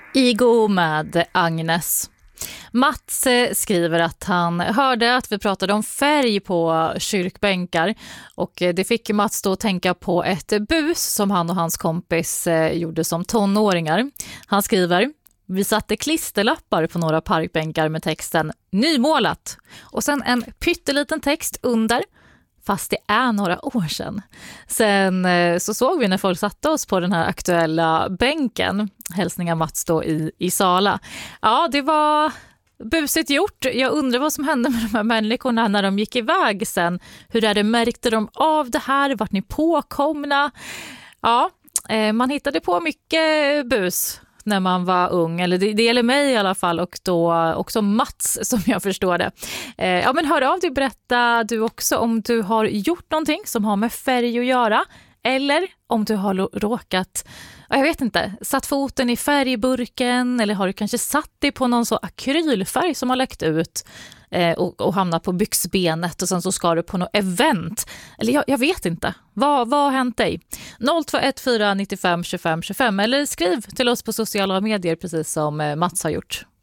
Igo med Agnes. Mats skriver att han hörde att vi pratade om färg på kyrkbänkar och det fick Mats då tänka på ett bus som han och hans kompis gjorde som tonåringar. Han skriver: vi satte klisterlappar på några parkbänkar med texten nymålat och sen en pytteliten text under, fast det är några år sedan. Sen så såg vi när folk satte oss på den här aktuella bänken. Hälsningar Mats då i Sala. Ja, det var busigt gjort. Jag undrar vad som hände med de här människorna när de gick iväg sen. Hur är det, märkte de av det här? Vart ni påkomna? Ja, man hittade på mycket bus när man var ung, eller det gäller mig i alla fall, och då också Mats som jag förstår det. Ja, men hör av dig, berätta du också om du har gjort någonting som har med färg att göra, eller om du har råkat, jag vet inte, satt foten i färgburken, eller har du kanske satt dig på någon så akrylfärg som har läckt ut och hamnat på byxbenet och sen så ska du på något event. Eller jag vet inte. Vad har hänt dig? 0214 95 25 25 eller skriv till oss på sociala medier precis som Mats har gjort.